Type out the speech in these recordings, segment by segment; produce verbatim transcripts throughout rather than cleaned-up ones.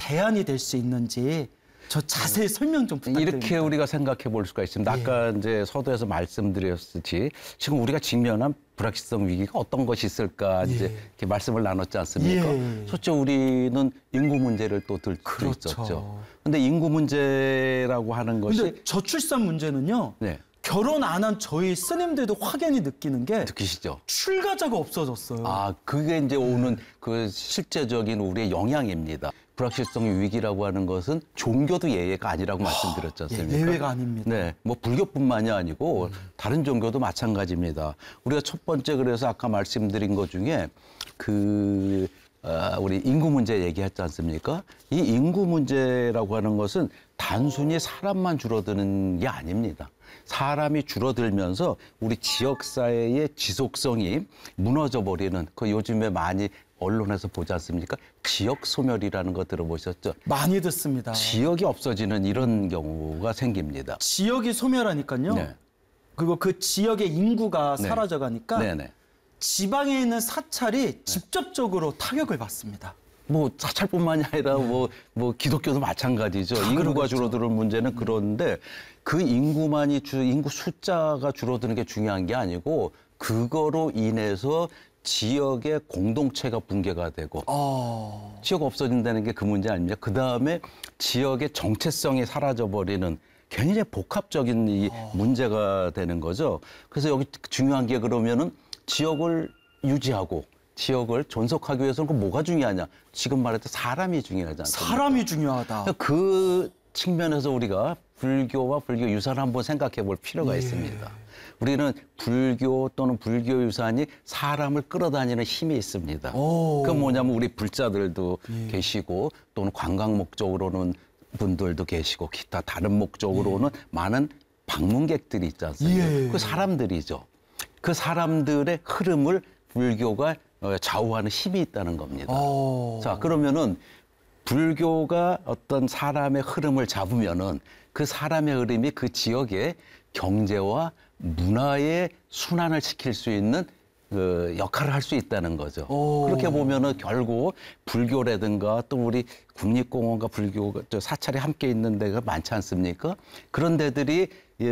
대안이 될 수 있는지 저 자세히 설명 좀 부탁드립니다. 이렇게 우리가 생각해 볼 수가 있습니다. 예. 아까 이제 서두에서 말씀드렸듯이 지금 우리가 직면한 불확실성 위기가 어떤 것이 있을까 예. 이제 이렇게 말씀을 나눴지 않습니까? 예. 솔직히 우리는 인구 문제를 또 들 수도 그렇죠. 있었죠. 근데 인구 문제라고 하는 것이 근데 저출산 문제는요. 네. 결혼 안 한 저희 스님들도 확연히 느끼는 게 느끼시죠? 출가자가 없어졌어요. 아, 그게 이제 오는 그 실제적인 우리의 영향입니다. 불확실성 위기라고 하는 것은 종교도 예외가 아니라고 말씀드렸지 않습니까? 예, 예외가 아닙니다. 네, 뭐 불교뿐만이 아니고 다른 종교도 마찬가지입니다. 우리가 첫 번째 그래서 아까 말씀드린 것 중에 그 어, 우리 인구 문제 얘기했지 않습니까? 이 인구 문제라고 하는 것은 단순히 사람만 줄어드는 게 아닙니다. 사람이 줄어들면서 우리 지역사회의 지속성이 무너져 버리는 그 요즘에 많이 언론에서 보지 않습니까? 지역 소멸이라는 거 들어보셨죠? 많이 듣습니다. 지역이 없어지는 이런 경우가 생깁니다. 지역이 소멸하니까요. 네. 그리고 그 지역의 인구가 네. 사라져가니까 네네. 지방에 있는 사찰이 직접적으로 타격을 받습니다. 뭐 사찰뿐만이 아니라 뭐, 뭐 기독교도 마찬가지죠. 인구가 그러겠죠. 줄어드는 문제는 그런데 그 인구만이 주, 인구 숫자가 줄어드는 게 중요한 게 아니고 그거로 인해서 지역의 공동체가 붕괴가 되고 어... 지역 없어진다는 게 그 문제 아닙니까? 그 다음에 지역의 정체성이 사라져버리는 굉장히 복합적인 이 문제가 되는 거죠. 그래서 여기 중요한 게 그러면은 지역을 유지하고 지역을 존속하기 위해서는 그 뭐가 중요하냐? 지금 말했던 사람이 중요하지 않습니까? 사람이 중요하다. 그 측면에서 우리가 불교와 불교 유산을 한번 생각해 볼 필요가 예. 있습니다. 우리는 불교 또는 불교 유산이 사람을 끌어다니는 힘이 있습니다. 오. 그건 뭐냐면 우리 불자들도 예. 계시고 또는 관광 목적으로는 분들도 계시고 기타 다른 목적으로는 예. 많은 방문객들이 있지 않습니까? 예. 그 사람들이죠. 그 사람들의 흐름을 불교가 좌우하는 힘이 있다는 겁니다. 오. 자, 그러면은 불교가 어떤 사람의 흐름을 잡으면은 그 사람의 흐름이 그 지역의 경제와 문화의 순환을 시킬 수 있는 그 역할을 할 수 있다는 거죠. 오. 그렇게 보면은 결국 불교라든가 또 우리 국립공원과 불교가 저 사찰이 함께 있는 데가 많지 않습니까? 그런 데들이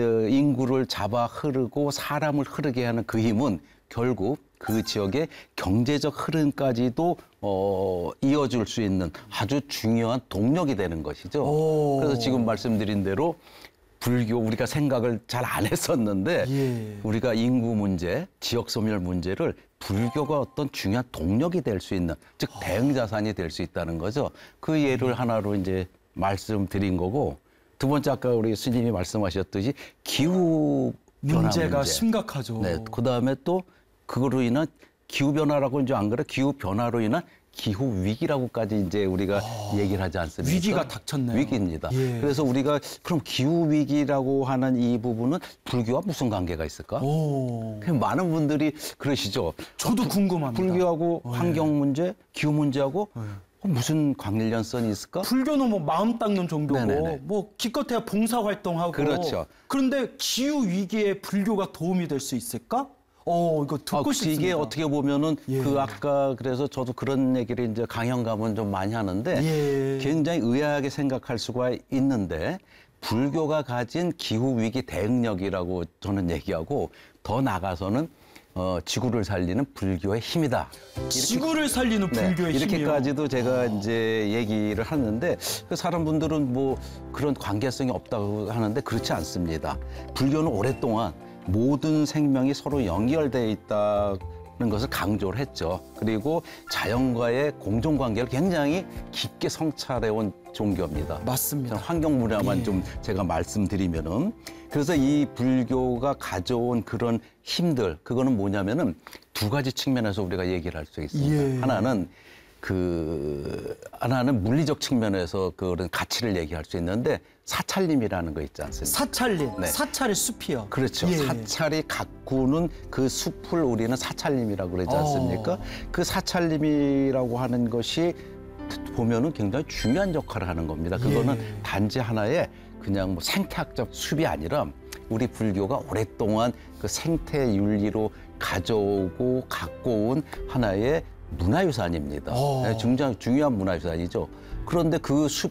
인구를 잡아 흐르고 사람을 흐르게 하는 그 힘은 결국 그 지역의 경제적 흐름까지도 어, 이어줄 수 있는 아주 중요한 동력이 되는 것이죠. 오. 그래서 지금 말씀드린 대로 불교 우리가 생각을 잘 안 했었는데 예. 우리가 인구 문제, 지역 소멸 문제를 불교가 어떤 중요한 동력이 될 수 있는, 즉 대응 자산이 될 수 있다는 거죠. 그 예를 하나로 이제 말씀드린 거고, 두 번째 아까 우리 스님이 말씀하셨듯이 기후 변화 문제가 문제. 심각하죠. 네, 그 다음에 또 그거로 인한 기후 변화라고 이제 안 그래? 기후 변화로 인한 기후 위기라고까지 이제 우리가 아, 얘기를 하지 않습니까? 위기가 닥쳤네요. 위기입니다. 예. 그래서 우리가 그럼 기후 위기라고 하는 이 부분은 불교와 무슨 관계가 있을까? 오. 많은 분들이 그러시죠. 저도 어, 궁금합니다. 불교하고 어, 환경 문제, 기후 문제하고 예. 어, 무슨 관련성이 있을까? 불교는 뭐 마음 닦는 종교고 네네네. 뭐 기껏해야 봉사 활동하고 그렇죠. 그런데 기후 위기에 불교가 도움이 될 수 있을까? 어, 이거 듣고 아, 싶습니다. 이게 어떻게 보면은 예. 그 아까 그래서 저도 그런 얘기를 이제 강연 가면 좀 많이 하는데 예. 굉장히 의아하게 생각할 수가 있는데 불교가 가진 기후 위기 대응력이라고 저는 얘기하고 더 나가서는 어, 지구를 살리는 불교의 힘이다. 지구를 살리는 네, 불교의 힘이요. 이렇게까지도 제가 이제 얘기를 하는데 그 사람분들은 뭐 그런 관계성이 없다고 하는데 그렇지 않습니다. 불교는 오랫동안 모든 생명이 서로 연결되어 있다는 것을 강조를 했죠. 그리고 자연과의 공존관계를 굉장히 깊게 성찰해온 종교입니다. 맞습니다. 환경 문화만 예. 좀 제가 말씀드리면은 그래서 이 불교가 가져온 그런 힘들 그거는 뭐냐면은 두 가지 측면에서 우리가 얘기를 할 수 있습니다. 예. 하나는 그 하나는 물리적 측면에서 그런 가치를 얘기할 수 있는데 사찰림이라는 거 있지 않습니까? 사찰림, 네. 사찰의 숲이요. 그렇죠. 예. 사찰이 가꾸는 그 숲을 우리는 사찰림이라고 그러지 않습니까? 어. 그 사찰림이라고 하는 것이 보면은 굉장히 중요한 역할을 하는 겁니다. 그거는 예. 단지 하나의 그냥 뭐 생태학적 숲이 아니라 우리 불교가 오랫동안 그 생태 윤리로 가져오고 갖고 온 하나의 문화유산입니다. 어. 네, 중요한, 중요한 문화유산이죠. 그런데 그 수,